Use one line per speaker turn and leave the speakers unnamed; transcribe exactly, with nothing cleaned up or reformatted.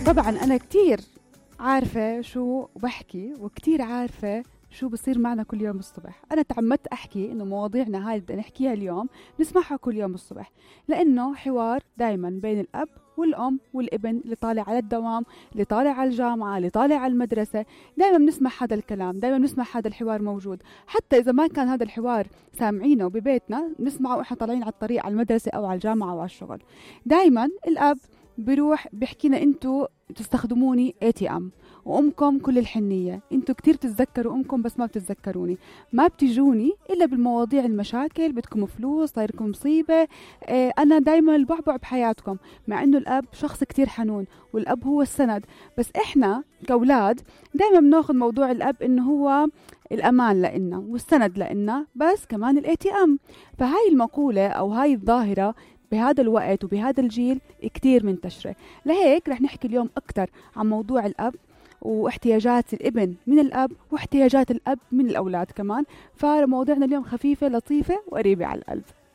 طبعا أنا كتير عارفة شو بحكي وكتير عارفة شو بصير معنا كل يوم الصبح. أنا تعمدت أحكي إنه مواضيعنا هاي اللي بدنا نحكيها اليوم نسمعها كل يوم الصبح، لأنه حوار دايما بين الأب والأم والابن اللي طالع على الدوام، اللي طالع على الجامعة، اللي طالع على المدرسة. دايما بنسمع هذا الكلام، دايما بنسمع هذا الحوار موجود، حتى إذا ما كان هذا الحوار سامعينه ببيتنا نسمعه وإحنا طالعين على الطريق على المدرسة أو على الجامعة أو على الشغل. دايما الأب بيروح بيحكينا انتوا تستخدموني اي تي ام، وامكم كل الحنيه، انتوا كتير بتتذكروا امكم بس ما بتتذكروني، ما بتجوني الا بالمواضيع المشاكل، بدكم فلوس، صايركم مصيبه، اه انا دايما البعبع بحياتكم. مع انه الاب شخص كتير حنون والاب هو السند، بس احنا كاولاد دايما بناخذ موضوع الاب انه هو الامان لنا والسند لنا، بس كمان الاي تي ام. فهاي المقوله او هاي الظاهره بهذا الوقت وبهذا الجيل كتير منتشرة. لهيك رح نحكي اليوم أكتر عن موضوع الأب واحتياجات الابن من الأب واحتياجات الأب من الأولاد كمان. فموضوعنا اليوم خفيفة لطيفة وقريبة على القلب.